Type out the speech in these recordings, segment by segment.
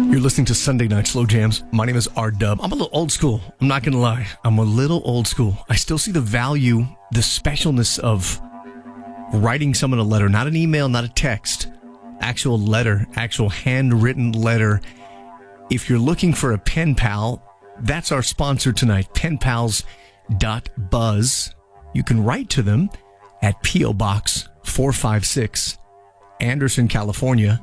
You're listening to Sunday Night Slow Jams. My name is R-Dub. I'm a little old school. I'm not going to lie. I'm a little old school. I still see the value, the specialness of writing someone a letter, not an email, not a text, actual letter, actual handwritten letter. If you're looking for a pen pal, that's our sponsor tonight, penpals.buzz. You can write to them at P.O. Box 456, Anderson, California,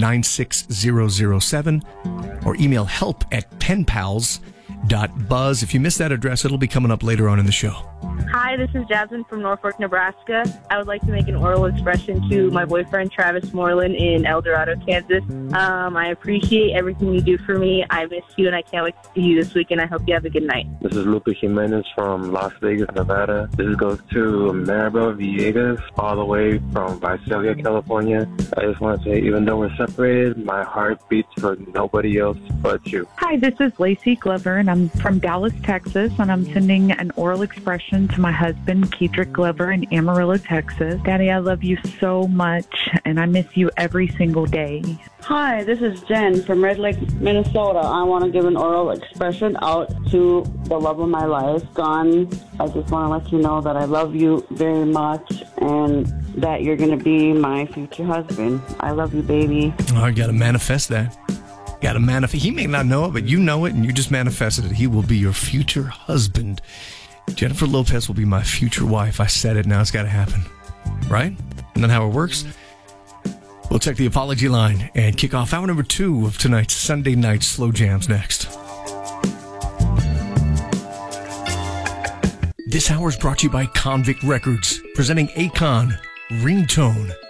96007, or email help@penpals.buzz. If you missed that address, it'll be coming up later on in the show. Hi, this is Jasmine from Norfolk, Nebraska. I would like to make an oral expression to my boyfriend, Travis Moreland, in El Dorado, Kansas. I appreciate everything you do for me. I miss you, and I can't wait to see you this weekend. I hope you have a good night. This is Lupe Jimenez from Las Vegas, Nevada. This goes to Maribel Villegas, all the way from Visalia, California. I just want to say, even though we're separated, my heart beats for nobody else but you. Hi, this is Lacey Glover, and I'm from Dallas, Texas, and I'm sending an oral expression to my husband, Keedrick Glover, in Amarillo, Texas. Daddy, I love you so much, and I miss you every single day. Hi, this is Jen from Red Lake, Minnesota. I want to give an oral expression out to the love of my life, Don. I just want to let you know that I love you very much and that you're going to be my future husband. I love you, baby. Oh, I got to manifest that. Got to manifest. He may not know it, but you know it, and you just manifested it. He will be your future husband. Jennifer Lopez will be my future wife. I said it. Now it's got to happen. Right? Isn't that how it works? We'll check the apology line and kick off hour number 2 of tonight's Sunday Night Slow Jams next. This hour is brought to you by Convict Records, presenting Akon, Ringtone.